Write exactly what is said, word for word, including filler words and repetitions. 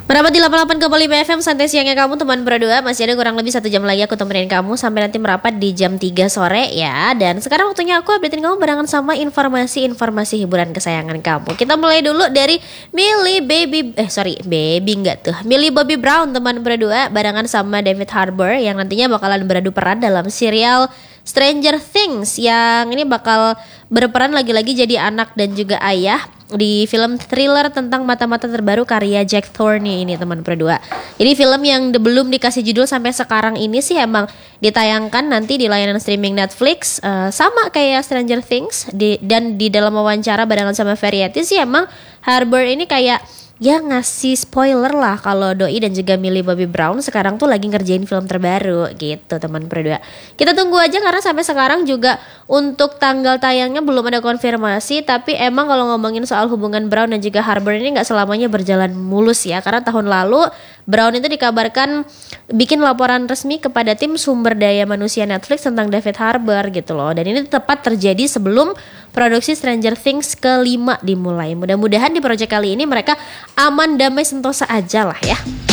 Merapat di delapan puluh delapan koma lima F M, santai siangnya kamu teman berdua. Masih ada kurang lebih satu jam lagi aku temenin kamu sampai nanti merapat di jam tiga sore ya. Dan sekarang waktunya aku updatein kamu barengan sama informasi-informasi hiburan kesayangan kamu. Kita mulai dulu dari Millie Baby Eh sorry, Baby enggak tuh Millie Bobby Brown teman berdua, barengan sama David Harbour yang nantinya bakalan beradu peran dalam serial Stranger Things, yang ini bakal berperan lagi-lagi jadi anak dan juga ayah di film thriller tentang mata-mata terbaru karya Jack Thorne ini teman berdua. Jadi film yang de- belum dikasih judul sampai sekarang ini sih emang ditayangkan nanti di layanan streaming Netflix, uh, sama kayak Stranger Things di, dan di dalam wawancara barengan sama Variety sih emang Harbour ini kayak ya ngasih spoiler lah kalau Doi dan juga Millie Bobby Brown sekarang tuh lagi ngerjain film terbaru gitu teman berdua. Kita tunggu aja karena sampai sekarang juga untuk tanggal tayangnya belum ada konfirmasi. Tapi emang kalau ngomongin soal hubungan Brown dan juga Harbour ini gak selamanya berjalan mulus ya. Karena tahun lalu Brown itu dikabarkan bikin laporan resmi kepada tim sumber daya manusia Netflix tentang David Harbour gitu loh. Dan ini tepat terjadi sebelum produksi Stranger Things kelima dimulai. Mudah-mudahan di proyek kali ini mereka aman, damai, sentosa aja lah ya.